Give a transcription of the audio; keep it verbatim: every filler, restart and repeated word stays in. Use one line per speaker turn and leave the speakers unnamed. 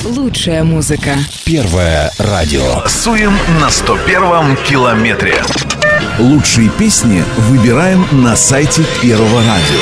Лучшая музыка.
Первое радио.
Суем на сто первом километре.
Лучшие песни выбираем на сайте Первого радио.